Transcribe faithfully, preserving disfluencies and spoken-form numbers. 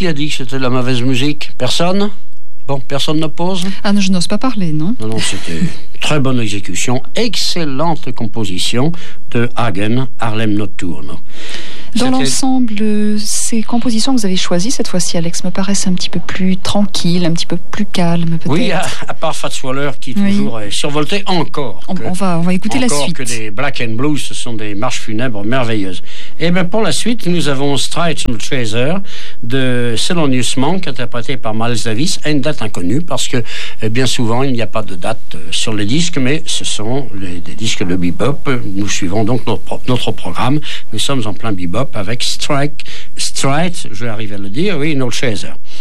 Qui a dit que c'était de la mauvaise musique? Personne? Bon, personne n'oppose? Ah non, je n'ose pas parler, non? Non, non, c'était très bonne exécution, excellente composition de Hagen, Harlem Nocturne. Dans C'était... l'ensemble, euh, ces compositions que vous avez choisies cette fois-ci, Alex, me paraissent un petit peu plus tranquilles, un petit peu plus calmes, peut-être. Oui, à, à part Fats Waller qui oui. toujours est survolté encore. On, que, on, va, on va écouter la suite. Encore que des Black and Blues, ce sont des marches funèbres merveilleuses. Et bien pour la suite, nous avons Stripes and Treasure de Thelonious Monk, interprété par Miles Davis, à une date inconnue, parce que eh bien souvent, il n'y a pas de date euh, sur les disques, mais ce sont les, des disques de bebop. Nous suivons donc notre, notre programme. Nous sommes en plein bebop avec Strike, Strike, je vais arriver à le dire, oui, No Chaser.